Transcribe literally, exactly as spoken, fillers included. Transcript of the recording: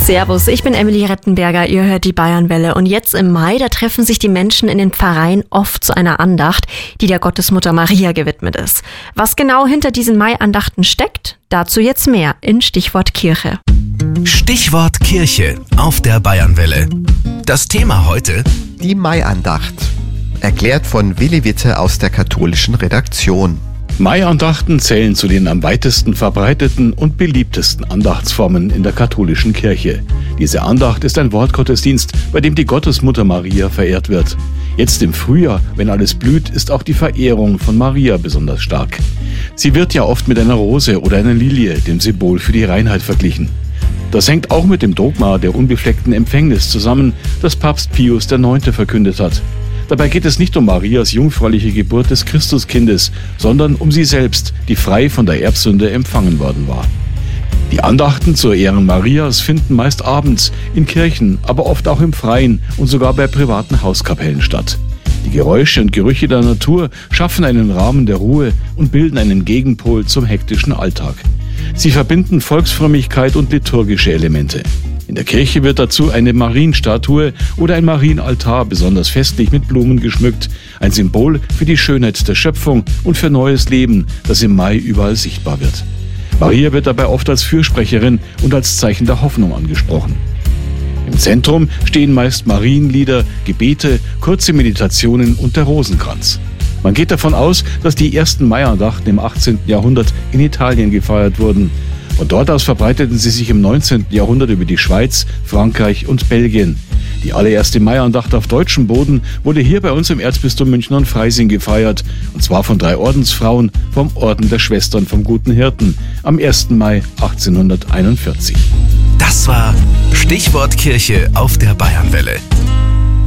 Servus, ich bin Emily Rettenberger, ihr hört die Bayernwelle. Und jetzt im Mai, da treffen sich die Menschen in den Pfarreien oft zu einer Andacht, die der Gottesmutter Maria gewidmet ist. Was genau hinter diesen Mai-Andachten steckt, dazu jetzt mehr in Stichwort Kirche. Stichwort Kirche auf der Bayernwelle. Das Thema heute: Die Mai-Andacht. Erklärt von Willi Witte aus der katholischen Redaktion. Mai-Andachten zählen zu den am weitesten verbreiteten und beliebtesten Andachtsformen in der katholischen Kirche. Diese Andacht ist ein Wortgottesdienst, bei dem die Gottesmutter Maria verehrt wird. Jetzt im Frühjahr, wenn alles blüht, ist auch die Verehrung von Maria besonders stark. Sie wird ja oft mit einer Rose oder einer Lilie, dem Symbol für die Reinheit, verglichen. Das hängt auch mit dem Dogma der unbefleckten Empfängnis zusammen, das Papst Pius der Neunte verkündet hat. Dabei geht es nicht um Marias jungfräuliche Geburt des Christuskindes, sondern um sie selbst, die frei von der Erbsünde empfangen worden war. Die Andachten zur Ehren Marias finden meist abends in Kirchen, aber oft auch im Freien und sogar bei privaten Hauskapellen statt. Die Geräusche und Gerüche der Natur schaffen einen Rahmen der Ruhe und bilden einen Gegenpol zum hektischen Alltag. Sie verbinden Volksfrömmigkeit und liturgische Elemente. In der Kirche wird dazu eine Marienstatue oder ein Marienaltar besonders festlich mit Blumen geschmückt, ein Symbol für die Schönheit der Schöpfung und für neues Leben, das im Mai überall sichtbar wird. Maria wird dabei oft als Fürsprecherin und als Zeichen der Hoffnung angesprochen. Im Zentrum stehen meist Marienlieder, Gebete, kurze Meditationen und der Rosenkranz. Man geht davon aus, dass die ersten Mai-Andachten im achtzehnten Jahrhundert in Italien gefeiert wurden. Von dort aus verbreiteten sie sich im neunzehnten Jahrhundert über die Schweiz, Frankreich und Belgien. Die allererste Mai-Andacht auf deutschem Boden wurde hier bei uns im Erzbistum München und Freising gefeiert. Und zwar von drei Ordensfrauen vom Orden der Schwestern vom Guten Hirten am ersten Mai achtzehnhunderteinundvierzig. Das war Stichwort Kirche auf der Bayernwelle.